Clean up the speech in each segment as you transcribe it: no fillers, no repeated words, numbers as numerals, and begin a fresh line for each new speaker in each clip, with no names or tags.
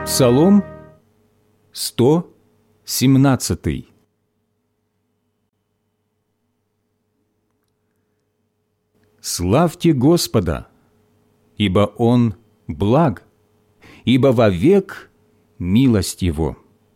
Псалом 117. Славьте Господа, ибо Он благ, ибо вовек милость Его.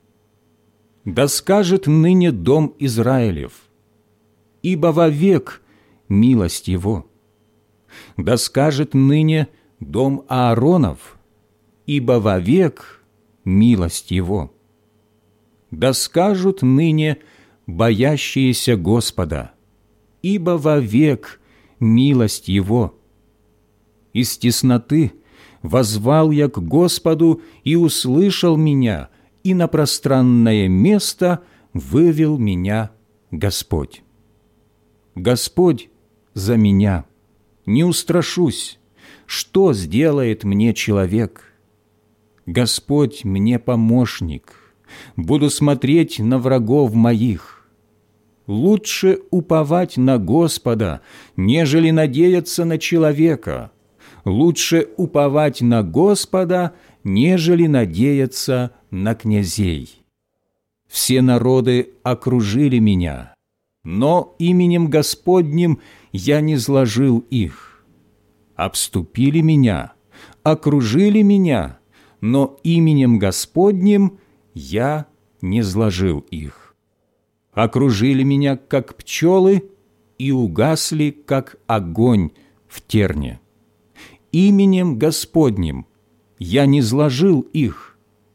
Да скажет ныне дом Израилев, ибо вовек милость Его. Да скажет ныне дом Ааронов, ибо вовек милость Его. Да скажут ныне боящиеся Господа, ибо вовек милость Его. Из тесноты воззвал я к Господу, и услышал меня, и на пространное место вывел меня Господь. Господь за меня, не устрашусь, что сделает мне человек? Господь мне помощник, буду смотреть на врагов моих. Лучше уповать на Господа, нежели надеяться на человека. Лучше уповать на Господа, нежели надеяться на князей. Все народы окружили меня, но именем Господним я не зложил их. Обступили меня, окружили меня, но именем Господним я не зложил их. Окружили меня, как пчелы, и угасли, как огонь в терне. Именем Господним я не зложил их.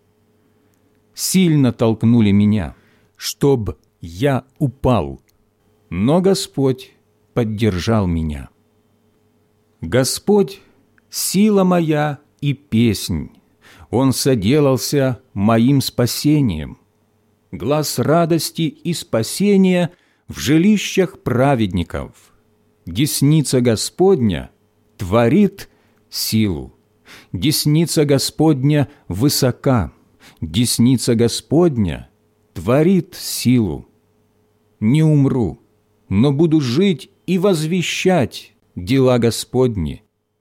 Сильно толкнули меня, чтоб я упал, но Господь поддержал меня. Господь — сила моя и песнь, Он соделался моим спасением. Глас радости и спасения в жилищах праведников. Десница Господня творит силу. Десница Господня высока. Десница Господня творит силу. Не умру, но буду жить и возвещать дела Господни.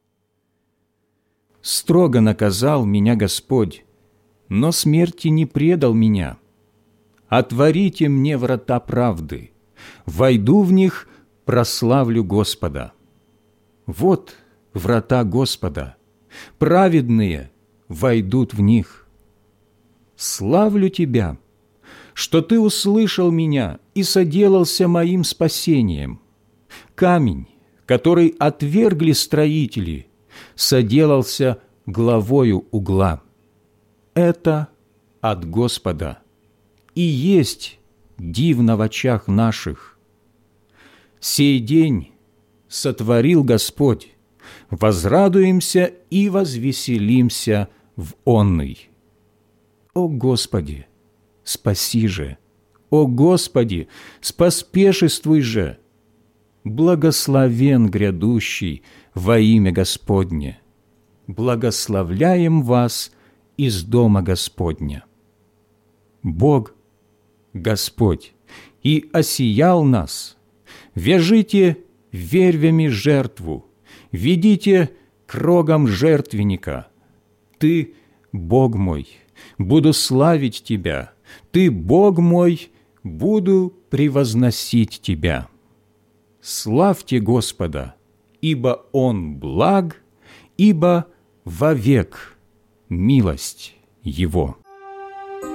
Строго наказал меня Господь, но смерти не предал меня. Отворите мне врата правды, войду в них, прославлю Господа. Вот врата Господа, праведные войдут в них. Славлю Тебя, что Ты услышал меня и соделался моим спасением. Камень, который отвергли строители, соделался главою угла. Это от Господа, и есть дивно в очах наших. Сей день сотворил Господь, возрадуемся и возвеселимся в онный. О Господи, спаси же! О Господи, споспешествуй же! Благословен грядущий во имя Господне. Благословляем вас из дома Господня. Бог, Господь, и осиял нас. Вяжите вервями жертву, ведите к рогам жертвенника. Ты, Бог мой, буду славить Тебя. Ты, Бог мой, буду превозносить Тебя. Славьте Господа, ибо Он благ, ибо вовек милость Его.